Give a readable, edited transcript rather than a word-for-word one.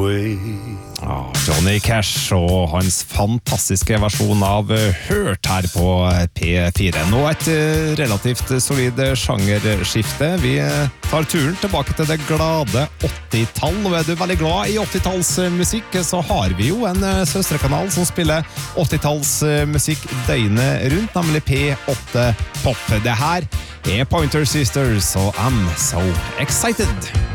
Johnny Cash og hans fantastiske versjon av Hurt her på P4. Nå et relativt solid sjangerskifte. Vi tar turen tilbake til det glade 80-tall. Og er du veldig glad i 80-tallsmusikk, så har vi jo en søstrekanal som spiller 80-tallsmusikk døgnet rundt, nemlig P8 Pop. Det her er Pointer Sisters og I'm So Excited.